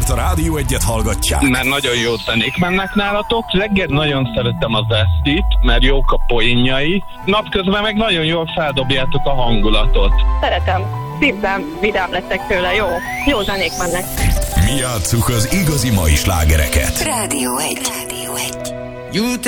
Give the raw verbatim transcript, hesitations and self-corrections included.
Miért a Rádió Egyet hallgatják? Mert nagyon jó zenék mennek nálatok. Reggel nagyon szeretem az Estit, mert jók a poénjai. Napközben meg nagyon jól feldobjátok a hangulatot. Szeretem. Szívben vidám lettek tőle. Jó. Jó zenék mennek. Mi játsszuk az igazi mai slágereket. Rádió egy. Rádió egy.